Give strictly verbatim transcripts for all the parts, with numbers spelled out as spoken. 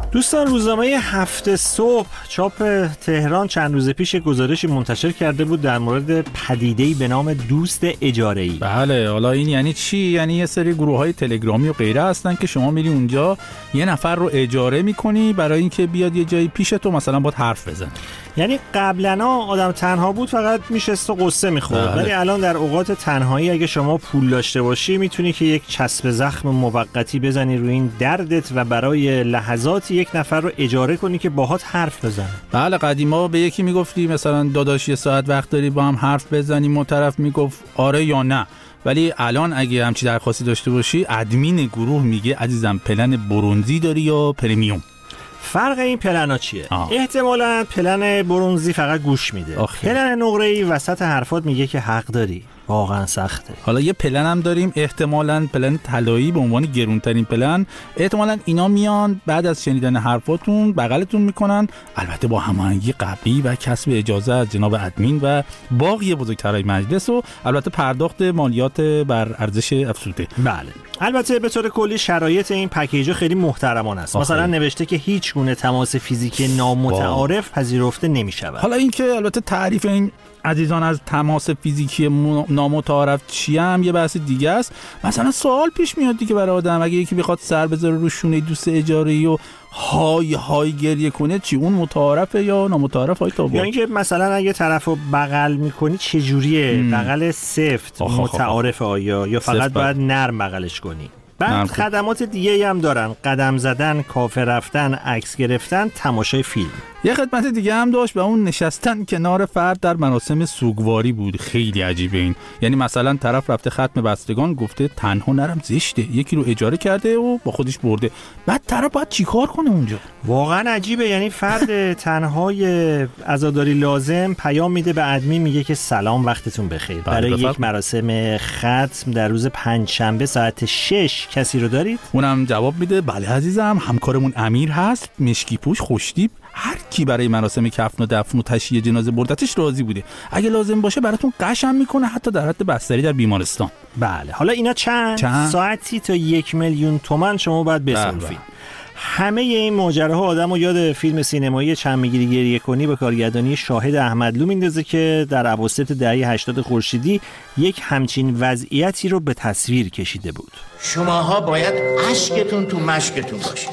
دوستان، روزنامه هفت صبح چاپ تهران چند روز پیش گزارشی منتشر کرده بود در مورد پدیده‌ای به نام دوست اجاره‌ای. بله، حالا این یعنی چی؟ یعنی یه سری گروه‌های تلگرامی و غیره هستن که شما میری اونجا یه نفر رو اجاره می‌کنی برای اینکه بیاد یه جایی پیش تو مثلا باهات حرف بزنه. یعنی قبلا آدم تنها بود، فقط میشست و قصه می‌خورد، ولی الان در اوقات تنهایی اگه شما پول داشته باشی میتونی که یک چسب زخم موقتی بزنی روی این دردت و برای لحظاتی یک نفر رو اجاره کنی که باهات حرف بزنه. بله، قدیما به یکی میگفتی مثلا داداش یه ساعت وقت داری با هم حرف بزنیم، اون طرف میگفت آره یا نه. ولی الان اگه همچی درخواستی داشته باشی، ادمین گروه میگه عزیزم پلن برونزی داری یا پرمیوم. فرق این پلنا چیه؟ آه. احتمالاً پلن برونزی فقط گوش میده. آخه. پلن نقره‌ای وسط حرفات میگه که حق داری. واقعا سخته. حالا یه پلن هم داریم، احتمالاً پلن طلایی به عنوان گرونترین پلن. احتمالاً اینا میان بعد از شنیدن حرفاتون بغلتون میکنن، البته با هماهنگی قبلی و کسب اجازه از جناب ادمین و باقی بزرگترهای مجلس و البته پرداخت مالیات بر ارزش افزوده. بله. البته به طور کلی شرایط این پکیج خیلی محترمانه است. مثلا نوشته که هیچ گونه تماس فیزیکی نامتعارف پذیرفته نمی‌شود. حالا اینکه البته تعریف این عزیزان از تماس فیزیکی نامتعارف چی هم یه بحث دیگه است. مثلا سوال پیش میاد دیگه برای آدم، اگه یکی بخواد سر بذاره رو شونه دوست اجاره‌ای و های های گریه کنه، چی اون متعارفه یا نامتعارف؟ های تابو یا اینکه مثلا اگه طرفو بغل میکنی چه جوریه؟ بغل سفت متعارفه آیا یا فقط باید نرم بغلش کنی؟ بعد خدمات دیگه هم دارن، قدم زدن، کافه رفتن، عکس گرفتن، تماشای فیلم. یه خدمت دیگه هم داشت و اون نشستن کنار فرد در مراسم سوگواری بود. خیلی عجیبه این. یعنی مثلا طرف رفته ختم بستگان، گفته تنها نرم زشته، یکی رو اجاره کرده و با خودش برده، بعد طرف باید چیکار کنه اونجا؟ واقعا عجیبه. یعنی فرد تنهای عزاداری لازم پیام میده به ادمین، میگه که سلام وقتتون بخیر، برای بفرد. یک مراسم ختم در روز پنجشنبه ساعت شش کسی رو دارید؟ اونم جواب میده بله عزیزم، همکارمون امیر هست، مشکی پوش، خوشتیپ، هر کی برای مراسم کفن و دفن و تشییع جنازه بردتش راضی بوده، اگه لازم باشه براتون قشم میکنه، حتی در حد بستری در بیمارستان. بله. حالا اینا چند, چند؟ ساعتی تا یک میلیون تومان شما باید بسنفید. همه این ماجراها آدمو یاد فیلم سینمایی چند میگیری گریه کنی به کارگردانی شاهد احمدلو میندازه که در اواسط دهه هشتاد خورشیدی یک همچین وضعیتی رو به تصویر کشیده بود. شماها باید اشکتون تو مشکتون باشه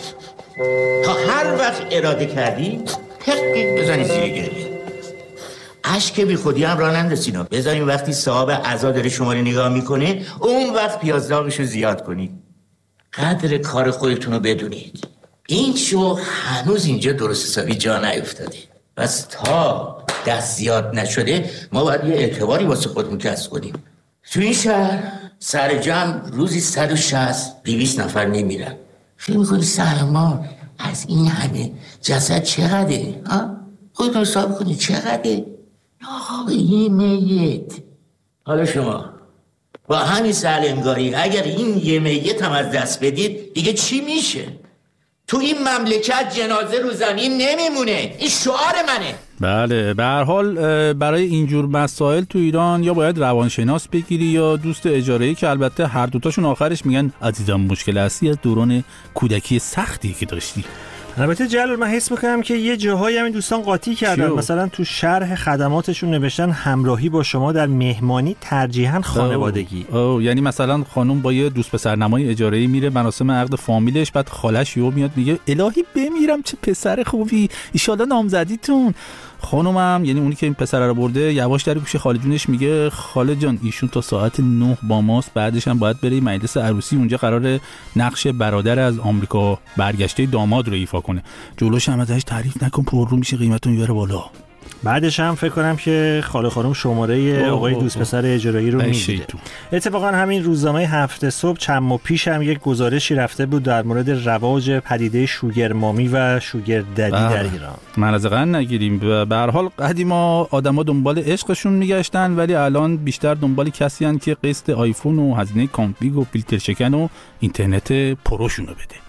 تا هر وقت اراده کردی تقیق بزنی زیر گریه. اشک بی خودی هم راه نندازینا، بذاریم وقتی صاحب عزا داره شما رو نگاه میکنه اون وقت پیازداغشو زیاد کنید. قدر کار خودتون رو بدونید. این شو هنوز اینجا درست حسابی جا نیفتاده، بس تا دست زیاد نشده ما باید یه اعتباری واسه خودمون کسب کنیم. تو این شهر سر جمع روزی صد و شصت دویست نفر میمیرن. فکر میکنی سرما از این همه جسد چقدره؟ ها؟ خودتون حساب کنید چقدره؟ آقا یه میت. حالا شما با همین سرانگاری اگر این یه میت هم از دست بدید دیگه چی میشه؟ تو این مملکت جنازه رو زمین نمیمونه. این شعار منه. بله، به هر حال برای اینجور مسائل تو ایران یا باید روانشناس بگیری یا دوست اجاره‌ای، که البته هر دوتاشون آخرش میگن عزیزم مشکل اصلی از دوران کودکی سختی که داشتی. البته جلال من حس میکنم که یه جاهایی همین دوستان قاطی کردن. مثلا تو شرح خدماتشون نوشتن همراهی با شما در مهمانی ترجیحاً خانوادگی. او, او یعنی مثلا خانم با یه دوست پسرنمای اجاره‌ای میره مراسم عقد فامیلش، بعد خالش یهو میاد میگه الهی بمیرم چه پسر خوبی، ان شاءالله نامزدیتون. خانومم یعنی اونی که این پسر رو برده یواش در گوش خاله جونش میگه خاله جان ایشون تا ساعت نه با ماست، بعدش هم باید بره مجلس عروسی، اونجا قراره نقش برادر از آمریکا برگشته داماد رو ایفا کنه. جلوش هم ازش تعریف نکن، پررو میشه قیمتون میبره بالا. بعدش هم فکر کنم که خاله خانم شماره آقای دوست پسر اجاره‌ای رو میگیره. اتفاقا همین روزنامه هفت صبح چند ماه پیش هم یک گزارشی رفته بود در مورد رواج پدیده شوگر مامی و شوگر ددی در ایران. مرزقاً نگیریم. به هر حال قدیما آدما دنبال عشقشون میگشتن، ولی الان بیشتر دنبال کسی ان که قسط آیفون و هزینه کانفیگ و فیلتر شکن و اینترنت پروشونو بده.